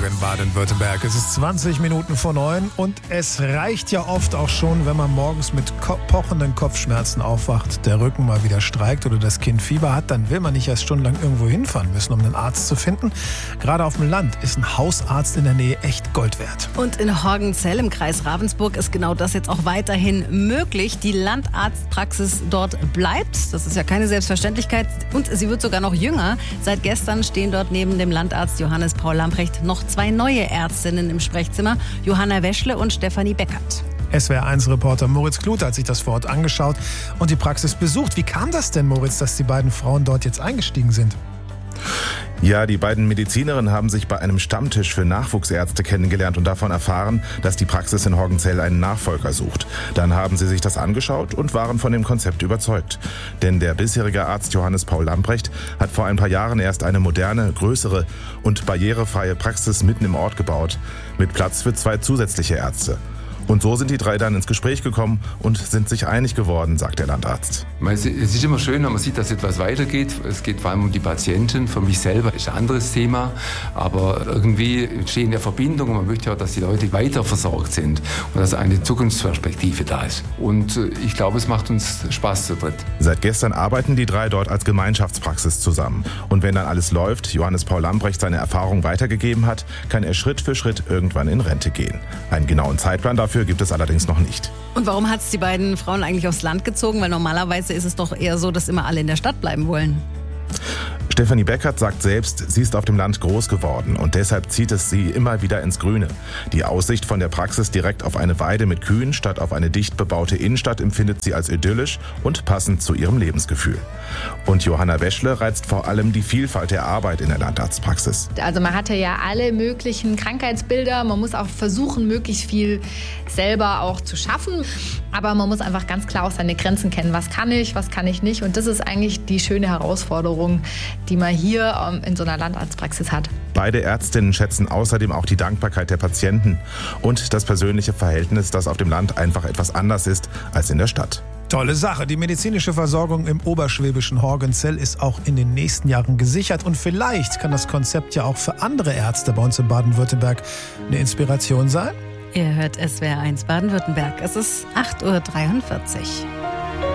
Morgen, Baden-Württemberg. Es ist 20 Minuten vor 9 und es reicht ja oft auch schon, wenn man morgens mit pochenden Kopfschmerzen aufwacht, der Rücken mal wieder streikt oder das Kind Fieber hat, dann will man nicht erst stundenlang irgendwo hinfahren müssen, um einen Arzt zu finden. Gerade auf dem Land ist ein Hausarzt in der Nähe echt Gold wert. Und in Horgenzell im Kreis Ravensburg ist genau das jetzt auch weiterhin möglich. Die Landarztpraxis dort bleibt. Das ist ja keine Selbstverständlichkeit und sie wird sogar noch jünger. Seit gestern stehen dort neben dem Landarzt Johannes Paul Lamprecht noch 2 neue Ärztinnen im Sprechzimmer, Johanna Weschle und Stefanie Beckert. SWR1-Reporter Moritz Klute hat sich das vor Ort angeschaut und die Praxis besucht. Wie kam das denn, Moritz, dass die beiden Frauen dort jetzt eingestiegen sind? Ja, die beiden Medizinerinnen haben sich bei einem Stammtisch für Nachwuchsärzte kennengelernt und davon erfahren, dass die Praxis in Horgenzell einen Nachfolger sucht. Dann haben sie sich das angeschaut und waren von dem Konzept überzeugt. Denn der bisherige Arzt Johannes Paul Lamprecht hat vor ein paar Jahren erst eine moderne, größere und barrierefreie Praxis mitten im Ort gebaut, mit Platz für 2 zusätzliche Ärzte. Und so sind die 3 dann ins Gespräch gekommen und sind sich einig geworden, sagt der Landarzt. Es ist immer schön, wenn man sieht, dass etwas weitergeht. Es geht vor allem um die Patienten. Für mich selber ist ein anderes Thema. Aber irgendwie entstehen ja Verbindungen. Man möchte ja, dass die Leute weiter versorgt sind und dass eine Zukunftsperspektive da ist. Und ich glaube, es macht uns Spaß zu dritt. Seit gestern arbeiten die 3 dort als Gemeinschaftspraxis zusammen. Und wenn dann alles läuft, Johannes Paul Lamprecht seine Erfahrung weitergegeben hat, kann er Schritt für Schritt irgendwann in Rente gehen. Einen genauen Zeitplan dafür gibt es allerdings noch nicht. Und warum hat es die beiden Frauen eigentlich aufs Land gezogen? Weil normalerweise ist es doch eher so, dass immer alle in der Stadt bleiben wollen. Stefanie Beckert sagt selbst, sie ist auf dem Land groß geworden und deshalb zieht es sie immer wieder ins Grüne. Die Aussicht von der Praxis direkt auf eine Weide mit Kühen statt auf eine dicht bebaute Innenstadt empfindet sie als idyllisch und passend zu ihrem Lebensgefühl. Und Johanna Weschle reizt vor allem die Vielfalt der Arbeit in der Landarztpraxis. Also man hatte ja alle möglichen Krankheitsbilder, man muss auch versuchen, möglichst viel selber auch zu schaffen. Aber man muss einfach ganz klar auch seine Grenzen kennen. Was kann ich nicht? Und das ist eigentlich die schöne Herausforderung, die man hier in so einer Landarztpraxis hat. Beide Ärztinnen schätzen außerdem auch die Dankbarkeit der Patienten und das persönliche Verhältnis, das auf dem Land einfach etwas anders ist als in der Stadt. Tolle Sache. Die medizinische Versorgung im oberschwäbischen Horgenzell ist auch in den nächsten Jahren gesichert. Und vielleicht kann das Konzept ja auch für andere Ärzte bei uns in Baden-Württemberg eine Inspiration sein. Ihr hört SWR1 Baden-Württemberg. Es ist 8:43 Uhr.